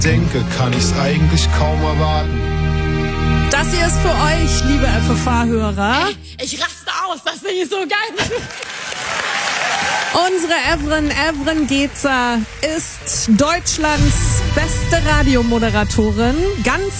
denke, kann ich's eigentlich kaum erwarten. Das hier ist für euch, liebe FFH-Hörer. Ich raste aus, das Ding ist so geil. Unsere Evren Gezer ist Deutschlands beste Radiomoderatorin. Ganz